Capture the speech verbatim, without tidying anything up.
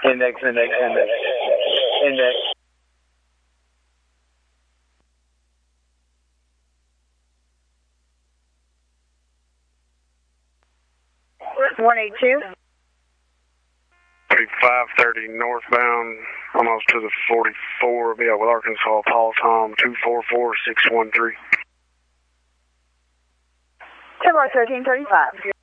Index, index, index, index. one eighty-two. five thirty northbound, almost to the forty-four, be out with Arkansas, Paul Tom, two four four six one three. ten more thirteen thirty-five.